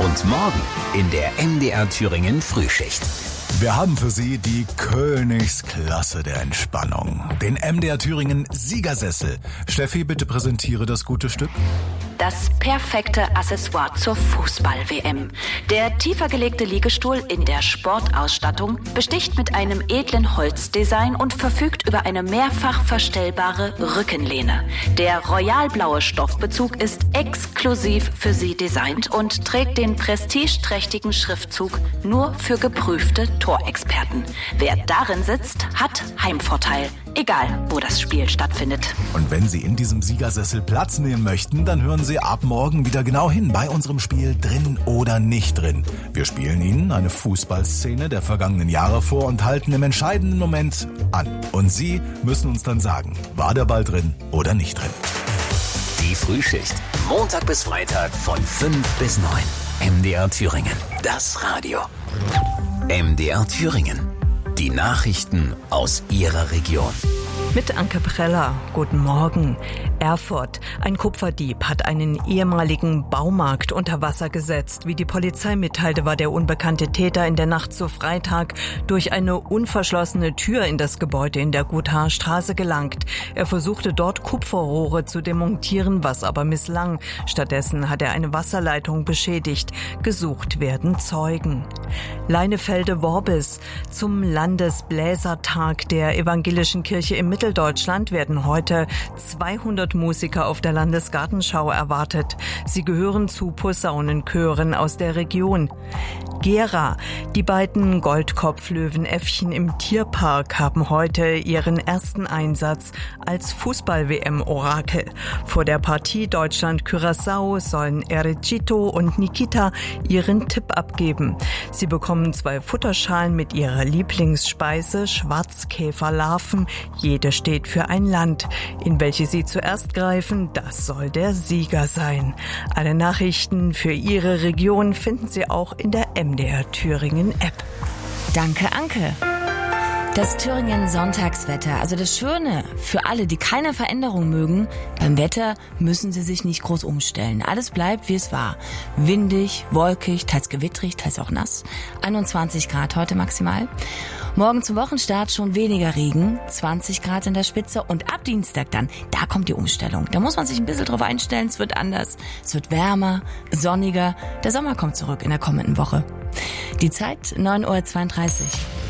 Und morgen in der MDR Thüringen Frühschicht. Wir haben für Sie die Königsklasse der Entspannung. Den MDR Thüringen Siegersessel. Steffi, bitte präsentiere das gute Stück. Das perfekte Accessoire zur Fußball-WM. Der tiefer gelegte Liegestuhl in der Sportausstattung besticht mit einem edlen Holzdesign und verfügt über eine mehrfach verstellbare Rückenlehne. Der royalblaue Stoffbezug ist exklusiv für Sie designt und trägt den prestigeträchtigen Schriftzug nur für geprüfte Torexperten. Wer darin sitzt, hat Heimvorteil. Egal, wo das Spiel stattfindet. Und wenn Sie in diesem Siegersessel Platz nehmen möchten, dann hören Sie ab morgen wieder genau hin bei unserem Spiel Drin oder nicht drin. Wir spielen Ihnen eine Fußballszene der vergangenen Jahre vor und halten im entscheidenden Moment an. Und Sie müssen uns dann sagen, war der Ball drin oder nicht drin. Die Frühschicht. Montag bis Freitag von 5 bis 9. MDR Thüringen. Das Radio. MDR Thüringen. Die Nachrichten aus Ihrer Region. Mit Anke Preller. Guten Morgen. Erfurt. Ein Kupferdieb hat einen ehemaligen Baumarkt unter Wasser gesetzt. Wie die Polizei mitteilte, war der unbekannte Täter in der Nacht zu Freitag durch eine unverschlossene Tür in das Gebäude in der Gothaer Straße gelangt. Er versuchte dort Kupferrohre zu demontieren, was aber misslang. Stattdessen hat er eine Wasserleitung beschädigt. Gesucht werden Zeugen. Leinefelde-Worbis. Zum Landesbläsertag der Evangelischen Kirche im Mitteldeutschland werden heute 200 Musiker auf der Landesgartenschau erwartet. Sie gehören zu Posaunenchören aus der Region. Gera. Die beiden Goldkopflöwenäffchen im Tierpark haben heute ihren ersten Einsatz als Fußball-WM-Orakel. Vor der Partie Deutschland-Curaçao sollen Erecito und Nikita ihren Tipp abgeben. Sie bekommen 2 Futterschalen mit ihrer Lieblingsspeise, Schwarzkäferlarven. Jede steht für ein Land. In welche sie zuerst greifen, das soll der Sieger sein. Alle Nachrichten für Ihre Region finden Sie auch in der MDR Thüringen App. Danke, Anke. Das Thüringen Sonntagswetter, also das Schöne für alle, die keine Veränderung mögen, beim Wetter müssen sie sich nicht groß umstellen. Alles bleibt, wie es war. Windig, wolkig, teils gewittrig, teils auch nass. 21 Grad heute maximal. Morgen zum Wochenstart schon weniger Regen, 20 Grad in der Spitze und ab Dienstag dann, da kommt die Umstellung. Da muss man sich ein bisschen drauf einstellen, es wird anders, es wird wärmer, sonniger. Der Sommer kommt zurück in der kommenden Woche. Die Zeit 9:32 Uhr.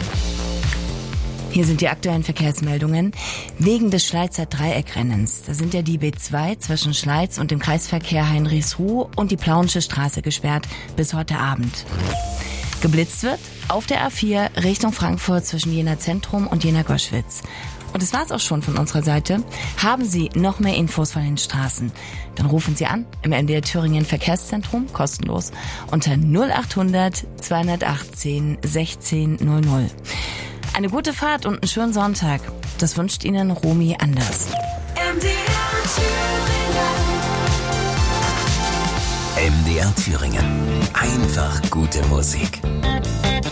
Hier sind die aktuellen Verkehrsmeldungen. Wegen des Schleizer Dreieckrennens. Da sind ja die B2 zwischen Schleiz und dem Kreisverkehr Heinrichsruh und die Plauensche Straße gesperrt bis heute Abend. Geblitzt wird auf der A4 Richtung Frankfurt zwischen Jena Zentrum und Jena Goschwitz. Und das war's auch schon von unserer Seite. Haben Sie noch mehr Infos von den Straßen? Dann rufen Sie an im MDR Thüringen Verkehrszentrum, kostenlos, unter 0800 218 1600. Eine gute Fahrt und einen schönen Sonntag. Das wünscht Ihnen Romy Anders. MDR Thüringen. Einfach gute Musik.